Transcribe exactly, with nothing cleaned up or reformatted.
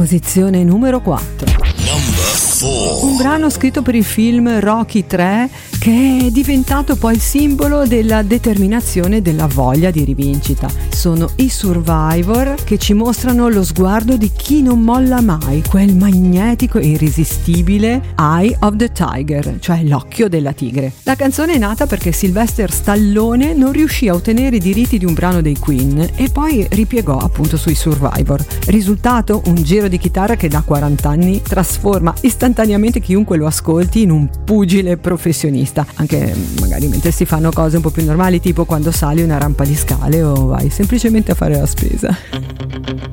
posizione numero quattro. Un brano scritto per il film Rocky tre che è diventato poi il simbolo della determinazione e della voglia di rivincita. Sono i Survivor che ci mostrano lo sguardo di chi non molla mai, quel magnetico e irresistibile Eye of the Tiger, cioè l'occhio della tigre. La canzone è nata perché Sylvester Stallone non riuscì a ottenere i diritti di un brano dei Queen e poi ripiegò appunto sui Survivor. Risultato? Un giro di chitarra che da quaranta anni trasforma istantaneamente chiunque lo ascolti in un pugile professionista, anche magari mentre si fanno cose un po' più normali, tipo quando sali una rampa di scale o vai semplicemente a fare la spesa.